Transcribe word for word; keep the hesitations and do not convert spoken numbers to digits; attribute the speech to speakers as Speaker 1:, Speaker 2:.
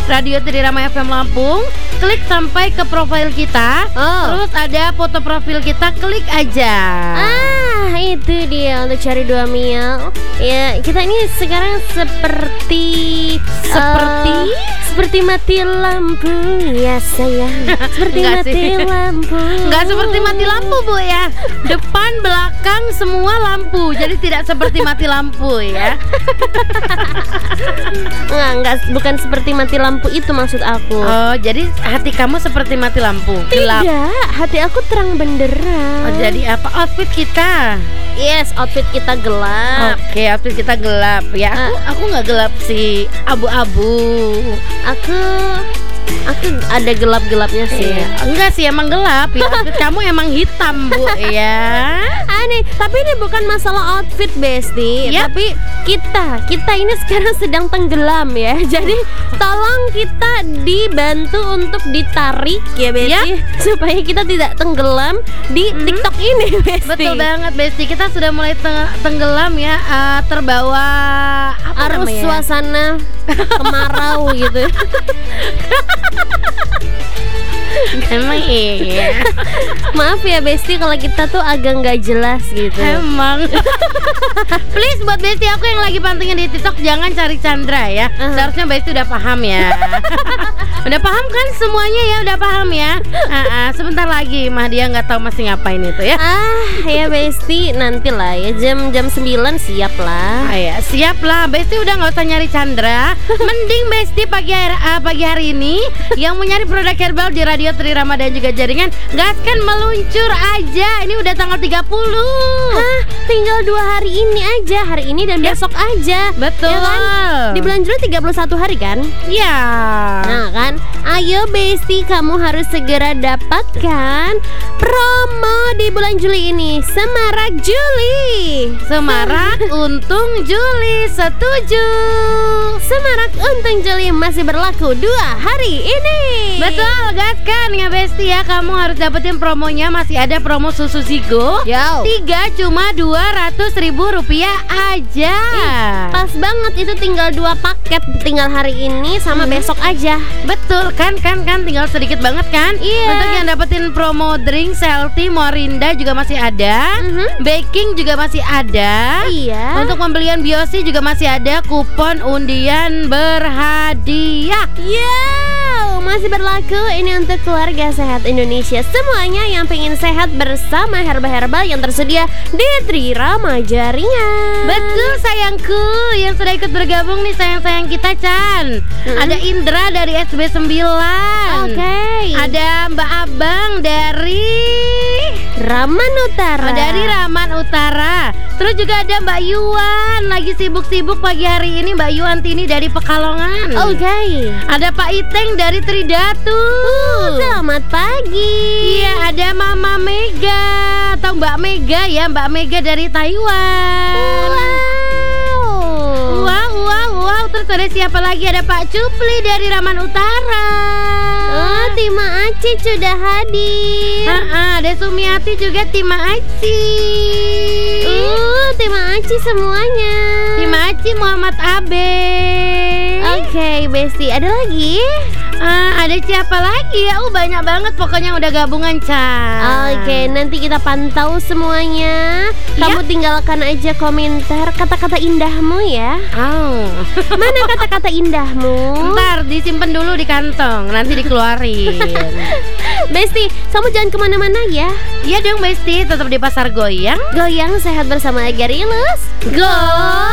Speaker 1: Radio Trirama F M Lampung, klik sampai ke profil kita.
Speaker 2: Oh.
Speaker 1: Terus ada foto profil kita, klik aja.
Speaker 2: Ah, itu dia untuk cari dua mil. Ya, kita ini sekarang seperti
Speaker 1: Seperti
Speaker 2: uh, seperti mati lampu ya sayang. Seperti
Speaker 1: Enggak
Speaker 2: mati
Speaker 1: sih.
Speaker 2: lampu.
Speaker 1: Enggak seperti mati lampu, Bu ya. Depan, belakang semua lampu. Jadi tidak seperti mati lampu ya.
Speaker 2: Enggak, enggak, bukan seperti mati lampu itu maksud aku.
Speaker 1: Oh, jadi hati kamu seperti mati lampu. Gelap.
Speaker 2: Tidak, hati aku terang benderang.
Speaker 1: Oh, jadi apa outfit kita?
Speaker 2: Yes, outfit kita gelap.
Speaker 1: Oke, outfit kita gelap ya. Aku
Speaker 2: Ah.
Speaker 1: aku nggak gelap sih, abu-abu.
Speaker 2: Aku Aku ada gelap-gelapnya sih.
Speaker 1: Iya. Enggak sih, emang gelap ya. Outfit kamu emang hitam, Bu ya.
Speaker 2: Aneh, tapi ini bukan masalah outfit, Besti.
Speaker 1: Yap.
Speaker 2: Tapi kita, kita ini sekarang sedang tenggelam ya. Jadi tolong kita dibantu untuk ditarik ya, Besti,
Speaker 1: Yap.
Speaker 2: supaya kita tidak tenggelam di
Speaker 1: Hmm.
Speaker 2: TikTok ini, Besti.
Speaker 1: Betul banget, Besti. Kita sudah mulai teng- tenggelam ya, eh, terbawa apa
Speaker 2: Arus
Speaker 1: namanya?
Speaker 2: suasana kemarau gitu.
Speaker 1: Emang iya.
Speaker 2: Maaf ya, Besti, kalau kita tuh agak nggak jelas gitu.
Speaker 1: Emang. Please buat Besti aku yang lagi pantengin di TikTok, jangan cari Chandra ya.
Speaker 2: Uh-huh.
Speaker 1: Seharusnya Besti udah paham ya. Udah paham kan semuanya ya, udah paham ya. Ah, ah, sebentar lagi mah dia nggak tahu masih ngapain itu ya.
Speaker 2: Ah, ya Besti, nantilah ya jam jam sembilan siap lah.
Speaker 1: Ah, ya, siap lah. Besti udah nggak usah nyari Chandra. Mending Besti pagi hari, ah, pagi hari ini yang mau nyari produk herbal di Radio Trirama dan juga jaringan, gaskan meluncur aja. Ini udah tanggal tiga puluh.
Speaker 2: Hah, tinggal dua hari ini aja, hari ini dan besok aja.
Speaker 1: Betul.
Speaker 2: Ya kan? Di bulan Juli tiga puluh satu hari kan?
Speaker 1: Ya.
Speaker 2: Nah kan, ayo Besti, kamu harus segera dapatkan promo di bulan Juli ini. Semarak Juli.
Speaker 1: Semarak untung Juli, setuju.
Speaker 2: Semarak untung Juli masih berlaku dua hari ini.
Speaker 1: Betul, gaskan ya Besti ya. Kamu harus dapetin promonya. Masih ada promo susu Zigo.
Speaker 2: Yo.
Speaker 1: Tiga cuma dua ratus ribu rupiah aja.
Speaker 2: Pas banget, itu tinggal dua paket, tinggal hari ini sama
Speaker 1: Hmm.
Speaker 2: besok aja.
Speaker 1: Betul kan, kan, kan tinggal sedikit banget kan.
Speaker 2: Iya.
Speaker 1: Untuk yang dapetin promo drink Selty Morinda juga masih ada.
Speaker 2: Mhm.
Speaker 1: Baking juga masih ada.
Speaker 2: Iya.
Speaker 1: Untuk pembelian Biosi juga masih ada kupon undian berhadiah.
Speaker 2: Yo, masih berlaku ini untuk keluarga sehat Indonesia semuanya yang pengen sehat bersama herbal-herbal yang tersedia di Trirama Jaringan.
Speaker 1: Betul sayangku, yang sudah ikut bergabung nih sayang-sayang kita Chan.
Speaker 2: Mm-mm.
Speaker 1: Ada Indra dari S B sembilan.
Speaker 2: Oke.
Speaker 1: Ada Mbak Abang dari
Speaker 2: Raman Utara.
Speaker 1: Oh, dari Raman Utara. Terus juga ada Mbak Yuan, lagi sibuk-sibuk pagi hari ini, Mbak Yuan Tini dari Pekalongan.
Speaker 2: Oke.
Speaker 1: Ada Pak Iteng dari Tridatu.
Speaker 2: Uh, selamat pagi.
Speaker 1: Iya, ada Mama Mega atau Mbak Mega ya, Mbak Mega dari Taiwan.
Speaker 2: Wow.
Speaker 1: Wow, wow, wow. Terus ada siapa lagi? Ada Pak Cupli dari Raman Utara.
Speaker 2: Oh, Tima Aci sudah hadir.
Speaker 1: Ah, ah, ada Sumiati juga, Tima Aci.
Speaker 2: Uh, Tima Aci semuanya.
Speaker 1: Tima Aci, Muhammad Abe.
Speaker 2: Oke, Besti, ada lagi?
Speaker 1: Ah, ada siapa lagi ya? Oh, banyak banget pokoknya udah gabungan, Chan.
Speaker 2: Oke, nanti kita pantau semuanya. Kamu tinggalkan aja komentar kata-kata indahmu ya.
Speaker 1: Oh.
Speaker 2: Mana kata-kata indahmu?
Speaker 1: Ntar disimpan dulu di kantong, nanti dikeluarin.
Speaker 2: Besti, kamu jangan kemana-mana ya.
Speaker 1: Iya dong Besti, tetap di Pasar Goyang.
Speaker 2: Goyang sehat bersama Garilus.
Speaker 1: Go!